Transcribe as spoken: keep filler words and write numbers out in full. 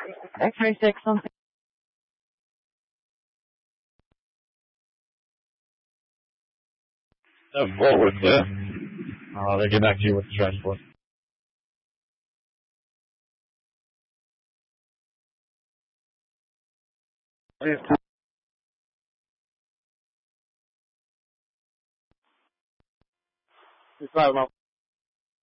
X-ray six on. Step forward, sir. Uh, they get back to you with the transport. It's five